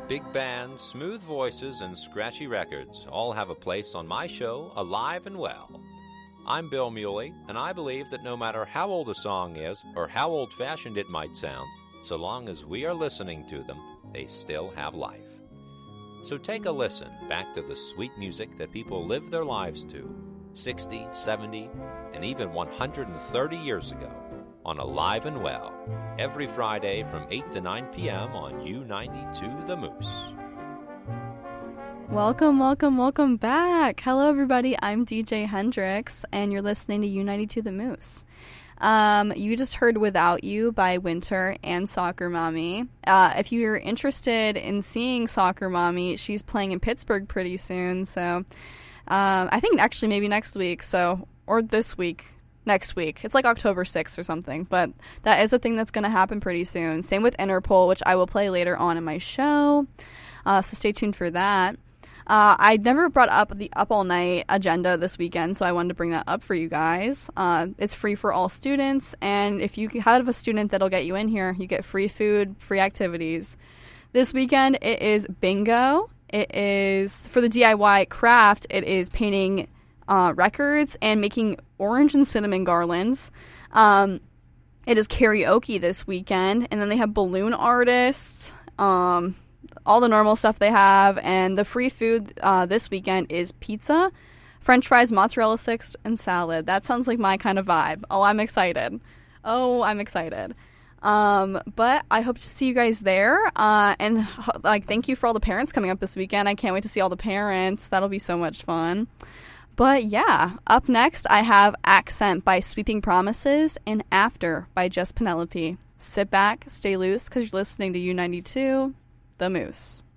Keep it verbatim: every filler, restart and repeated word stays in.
big bands, smooth voices, and scratchy records all have a place on my show, Alive and Well. I'm Bill Muley, and I believe that no matter how old a song is or how old-fashioned it might sound, so long as we are listening to them, they still have life. So take a listen back to the sweet music that people live their lives to sixty, seventy, and even one hundred thirty years ago on Alive and Well, every Friday from eight to nine p.m. on U ninety-two The Moose. Welcome, welcome, welcome back. Hello, everybody. I'm D J Hendrix, and you're listening to U ninety-two The Moose. Um, you just heard Without You by Winter and Soccer Mommy. Uh, if you're interested in seeing Soccer Mommy, she's playing in Pittsburgh pretty soon, so um, I think actually maybe next week, so or this week. Next week. It's like October sixth or something, but that is a thing that's going to happen pretty soon. Same with Interpol, which I will play later on in my show, uh, so stay tuned for that. Uh, I never brought up the Up All Night agenda this weekend, so I wanted to bring that up for you guys. Uh, it's free for all students, and if you have a student that'll get you in here, you get free food, free activities. This weekend, it is bingo. It is, for the D I Y craft, it is painting Uh, records and making orange and cinnamon garlands. Um, it is karaoke this weekend, and then they have balloon artists, um, all the normal stuff they have, and the free food uh, this weekend is pizza, french fries, mozzarella sticks, and salad. That sounds like my kind of vibe. Oh, I'm excited. Oh, I'm excited. Um, but I hope to see you guys there, uh, and like thank you for all the parents coming up this weekend. I can't wait to see all the parents. That'll be so much fun. But yeah, up next I have Accent by Sweeping Promises and After by Just Penelope. Sit back, stay loose, because you're listening to U ninety-two, The Moose.